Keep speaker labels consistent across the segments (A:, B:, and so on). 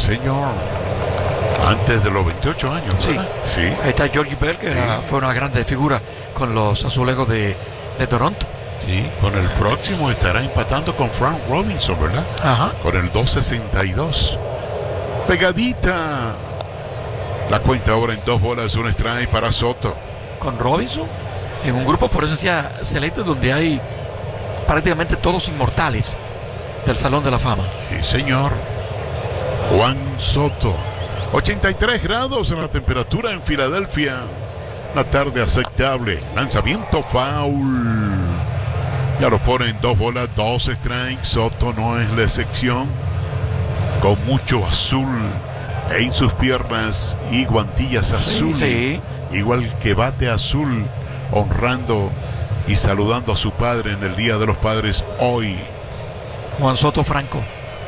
A: señor. Antes de los 28 años, ¿verdad? Sí.
B: Ahí está Georgie Bell, que fue una grande figura con los Azulejos de Toronto.
A: Sí, con el próximo estará empatando con Frank Robinson, ¿verdad?
B: Ajá.
A: Con el 2.62. Pegadita. La cuenta ahora en 2 bolas, un strike para Soto.
B: Con Robinson, en un grupo, por eso decía selecto, donde hay prácticamente todos inmortales del Salón de la Fama.
A: Sí, señor. Juan Soto. 83 grados en la temperatura en Filadelfia. Una tarde aceptable. Lanzamiento foul. Ya lo pone en 2 bolas, 2 strikes. Soto no es la excepción. Con mucho azul en sus piernas y guantillas azul.
B: Sí.
A: Igual que bate azul, honrando y saludando a su padre en el Día de los Padres hoy.
B: Juan Soto Franco,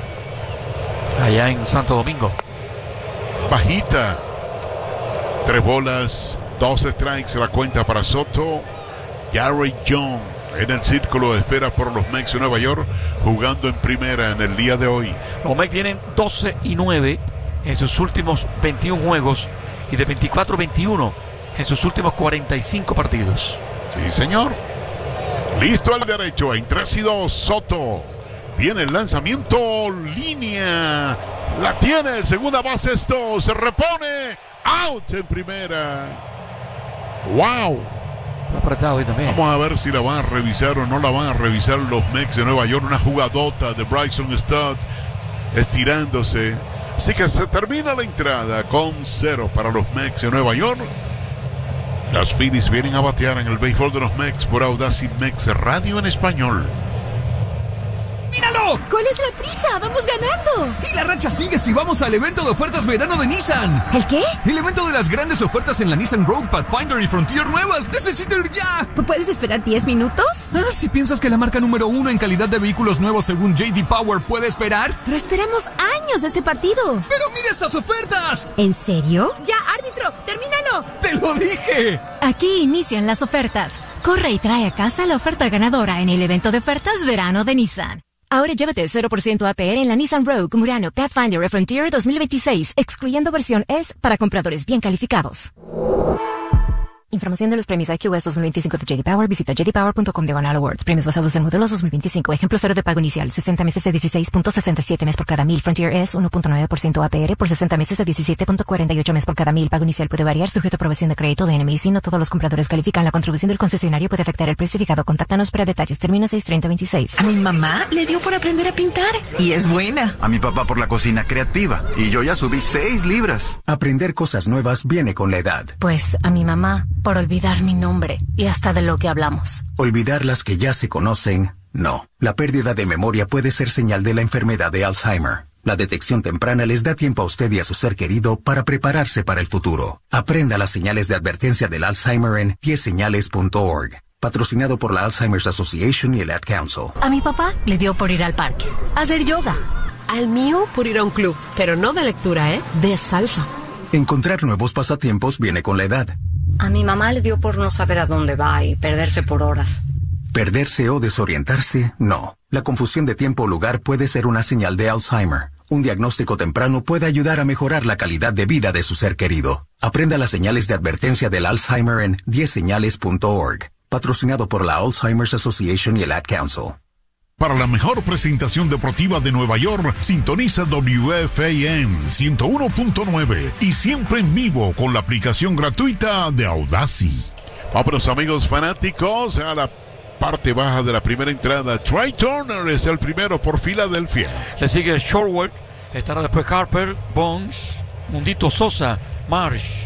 B: allá en Santo Domingo.
A: Bajita. 3 bolas, 2 strikes, la cuenta para Soto. Gary Young en el círculo de espera por los Mets de Nueva York, jugando en primera en el día de hoy.
B: Los Mets tienen 12-9 en sus últimos 21 juegos y de 24-21 en sus últimos 45 partidos.
A: Sí, señor. Listo al derecho, en 3-2, Soto. Viene el lanzamiento, línea. La tiene el segunda base, esto se repone. Out en primera. Wow.
B: Apretado ahí también.
A: Vamos a ver si la van a revisar o no la van a revisar los Mets de Nueva York. Una jugadota de Bryson Stott estirándose. Así que se termina la entrada con 0 para los Mets de Nueva York. Las Phillies vienen a batear en el béisbol de los Mets por Audacy Mets Radio en español.
C: ¡Míralo!
D: ¿Cuál es la prisa? ¡Vamos ganando!
C: Y la racha sigue si vamos al evento de ofertas verano de Nissan.
D: ¿El qué?
C: El evento de las grandes ofertas en la Nissan Rogue, Pathfinder y Frontier nuevas. ¡Necesito ir ya!
D: ¿Puedes esperar 10 minutos?
C: Si piensas que la marca número 1 en calidad de vehículos nuevos según J.D. Power puede esperar.
D: Pero esperamos años este partido.
C: ¡Pero mira estas ofertas!
D: ¿En serio? ¡Ya, árbitro! ¡Termínalo!
C: ¡Te lo dije!
E: Aquí inician las ofertas. Corre y trae a casa la oferta ganadora en el evento de ofertas verano de Nissan. Ahora llévate 0% APR en la Nissan Rogue, Murano, Pathfinder y Frontier 2026, excluyendo versión S para compradores bien calificados. Información de los premios IQS 2025 de J.D. Power. Visita jdpower.com/awards. Premios basados en modelos 2025. Ejemplo 0 de pago inicial. 60 meses de 16.67 mes por cada 1000. Frontier es 1.9% APR por 60 meses de 17.48 mes por cada 1000. Pago inicial puede variar sujeto a aprobación de crédito de NMC. No todos los compradores califican. La contribución del concesionario puede afectar el precio fijado. Contáctanos para detalles. Termina 6/30/26.
F: A mi mamá le dio por aprender a pintar y es buena.
G: A mi papá por la cocina creativa y yo ya subí 6 libras.
H: Aprender cosas nuevas viene con la edad.
E: Pues a mi mamá por olvidar mi nombre y hasta de lo que hablamos.
H: Olvidar las que ya se conocen, no. La pérdida de memoria puede ser señal de la enfermedad de Alzheimer. La detección temprana les da tiempo a usted y a su ser querido para prepararse para el futuro. Aprenda las señales de advertencia del Alzheimer en 10señales.org. Patrocinado por la Alzheimer's Association y el Ad Council.
E: A mi papá le dio por ir al parque, a hacer yoga.
I: Al mío por ir a un club, pero no de lectura, de salsa.
H: Encontrar nuevos pasatiempos viene con la edad.
J: A mi mamá le dio por no saber a dónde va y perderse por horas.
H: Perderse o desorientarse, no. La confusión de tiempo o lugar puede ser una señal de Alzheimer. Un diagnóstico temprano puede ayudar a mejorar la calidad de vida de su ser querido. Aprenda las señales de advertencia del Alzheimer en 10señales.org. Patrocinado por la Alzheimer's Association y el Ad Council.
A: Para la mejor presentación deportiva de Nueva York, sintoniza WFAN 101.9 y siempre en vivo con la aplicación gratuita de Audacy. Vámonos, amigos fanáticos, a la parte baja de la primera entrada. Trea Turner es el primero por Filadelfia.
B: Le sigue Shortwood, estará después Harper, Bones, Mundito Sosa, Marsh,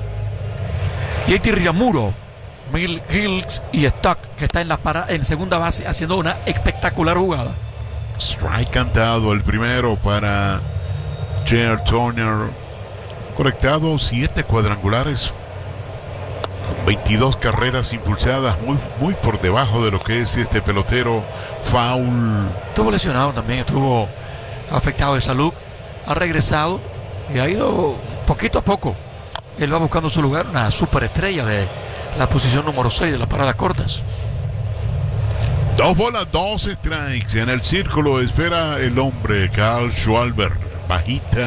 B: JT Realmuto, Mill Hills y Stock, que está en segunda base haciendo una espectacular jugada.
A: Strike cantado, el primero para Trea Turner. Conectado 7 cuadrangulares con 22 carreras impulsadas, muy por debajo de lo que es este pelotero. Foul.
B: Estuvo lesionado también, estuvo afectado de salud, ha regresado y ha ido poquito a poco. Él va buscando su lugar, una superestrella de la posición número 6 de las paradas cortas.
A: 2 bolas, 2 strikes. En el círculo espera el hombre, Carl Schwarber. Bajita.